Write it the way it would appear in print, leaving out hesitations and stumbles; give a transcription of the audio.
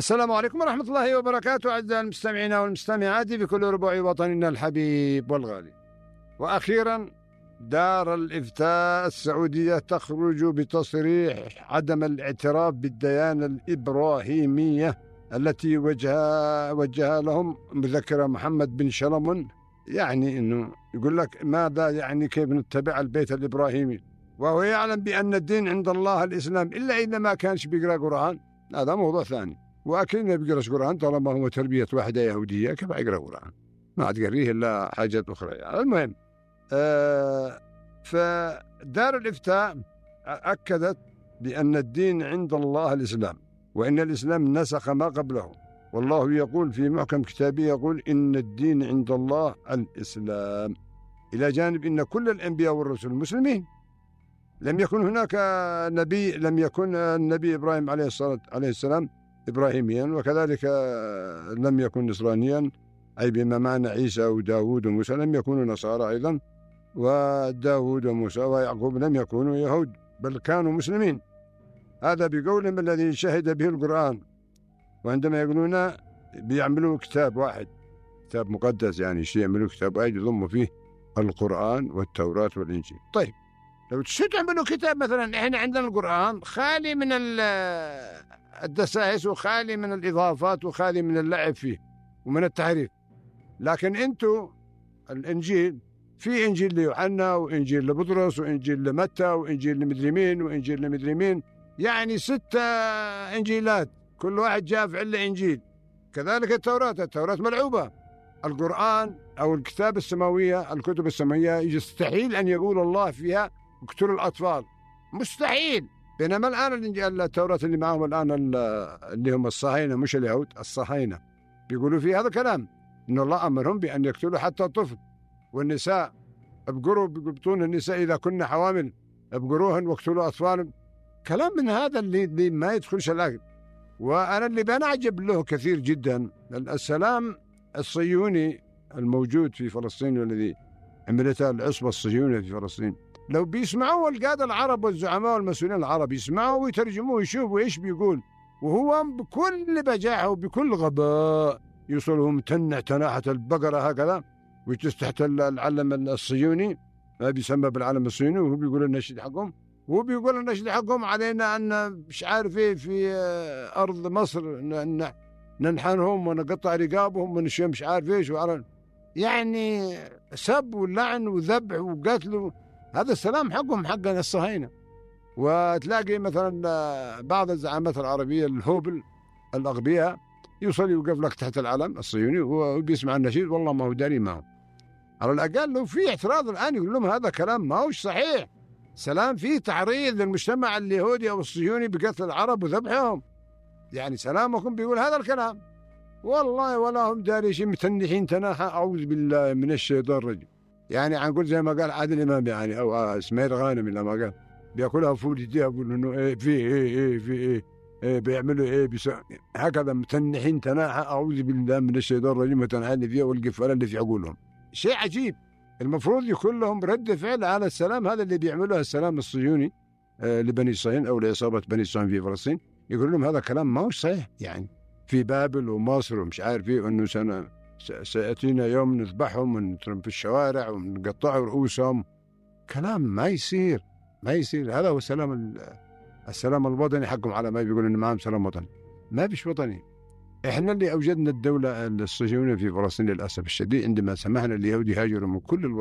السلام عليكم ورحمة الله وبركاته، أعزائي المستمعين والمستمعات في كل ربوع وطننا الحبيب والغالي. وأخيرا دار الإفتاء السعودية تخرج بتصريح عدم الاعتراف بالديانة الإبراهيمية التي وجهها لهم مذكرة محمد بن شلمون. يعني أنه يقول لك ماذا يعني كيف نتبع البيت الإبراهيمي، وهو يعلم بأن الدين عند الله الإسلام، إلا إذا ما كانش بيقرأ قرآن. هذا موضوع ثاني، وأكيد ما بيقرأش قرآن طالما هو تربية واحدة يهودية، كيف يقرأ قرآن؟ ما عاد يقريه إلا حاجات أخرى. يعني المهم فدار الإفتاء أكدت بأن الدين عند الله الإسلام، وإن الإسلام نسخ ما قبله، والله يقول في محكم كتابه، يقول إن الدين عند الله الإسلام، إلى جانب إن كل الأنبياء والرسل مسلمين. لم يكن هناك نبي، لم يكن النبي إبراهيم عليه السلام إبراهيميا، وكذلك لم يكن نصرانيا، أي بما معنى عيسى وداود وموسى لم يكونوا نصارى أيضا، وداود وموسى ويعقوب لم يكونوا يهود، بل كانوا مسلمين. هذا بقولهم الذي شهد به القرآن. وعندما يقولون بيعملوا كتاب واحد، كتاب مقدس، يعني شيء يعملوا كتاب واحد يضموا فيه القرآن والتوراة والإنجيل. طيب لو تشتوا تعملوا كتاب مثلا، احنا عندنا القرآن خالي من الدسائس وخالي من الإضافات وخالي من اللعب فيه ومن التحريف، لكن انتوا الإنجيل في إنجيل ليوحنا وإنجيل لبطرس وإنجيل لمتى وإنجيل لمدري مين وإنجيل لمدري مين، يعني 6 إنجيلات، كل واحد جاء في عله إنجيل. كذلك التوراة ملعوبة. القرآن أو الكتاب السماوية، الكتب السماوية يستحيل أن يقول الله فيها اقتلوا الأطفال، مستحيل. بينما الآن التوراة اللي معهم الآن اللي هم الصهاينة، مش اليهود، الصهاينة، بيقولوا في هذا الكلام، إن الله أمرهم بأن يقتلوا حتى الطفل. والنساء ابقروا بطون النساء إذا كنا حوامل، ابقروهن واقتلوا أطفالهم. كلام من هذا اللي ما يدخلش العقل. وأنا اللي بنعجب له كثير جدا السلام الصهيوني الموجود في فلسطين، والذي عملته العصبة الصهيونية في فلسطين. لو بيسمعوا القادة العرب والزعماء والمسؤولين العرب، يسمعوا ويترجموا ويشوفوا إيش بيقول، وهو بكل بجاحة وبكل غباء يوصلهم تناحة البقرة هكذا ويجلس تحت العلم الصهيوني، ما بيسمى بالعلم الصهيوني، وهو بيقول النشيد حقهم، وهو بيقول النشيد حقهم علينا أن مش عارف إيه في أرض مصر ننحنهم ونقطع رقابهم ونشيهم مش عارف إيش، يعني سب ولعن وذبح وقتل. هذا السلام حقهم حق الصهاينة. وتلاقي مثلا بعض الزعامات العربية الهوبل الأغبياء يوصل يوقف لك تحت العلم الصهيوني وبيسمع النشيد، والله ما هو داري معه. على الأقل لو في اعتراض الآن يقول لهم هذا كلام ما هوش صحيح، سلام فيه تعريض للمجتمع اليهودي أو الصهيوني بقتل العرب وذبحهم، يعني سلامكم بيقول هذا الكلام، والله ولا هم داري شيء، متنحين تناحة، أعوذ بالله من الشيطان الرجيم. يعني عنقول زي ما قال عادل إمام، يعني أو اسماعيل غانم لما قال بياكلها فول يديها، يقول إنه إيه في إيه في إيه بيعملوا إيه هكذا متنحين تناحة، أعوذ بالله من الشيطان الرجيم، وتنحين فيها والقفالة اللي في عقولهم. شيء عجيب. المفروض يكون لهم رد فعل على السلام هذا اللي بيعملوه السلام الصهيوني لبني إسرائيل أو لعصابة بني إسرائيل في فلسطين. يقول لهم هذا كلام ما هو صحيح، يعني في بابل ومصر ومش عارف إيه، إنه سيأتينا يوم نذبحهم ونترم في الشوارع ونقطع رؤوسهم. كلام ما يصير. هذا هو السلام الوطني حقهم، على ما بيقولوا إنه معهم سلام وطني. ما بيش وطني. إحنا اللي أوجدنا الدولة الصهيونية في فلسطين للأسف الشديد، عندما سمحنا لليهود يهاجروا من كل